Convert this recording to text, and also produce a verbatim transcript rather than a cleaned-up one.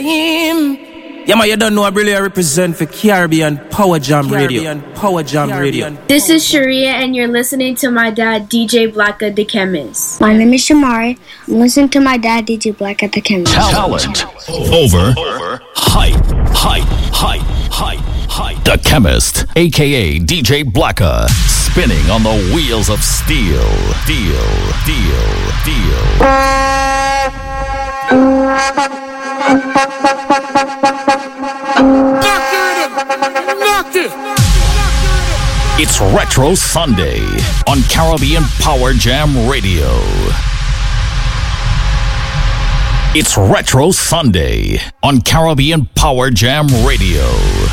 Yeah, man, you don't know I really represent for Caribbean Power Jam Radio. Power Jam Radio. This is Sharia, and you're listening to my dad, D J Blacka the Chemist. My name is Shamari. I'm listening to my dad, D J Blacka the Chemist. Talent over, over. hype, hype, hype, hype, hype. The Chemist, aka D J Blacka, spinning on the wheels of steel, deal, deal, deal. It's Retro Sunday on Caribbean Power Jam Radio. It's Retro Sunday on Caribbean Power Jam Radio.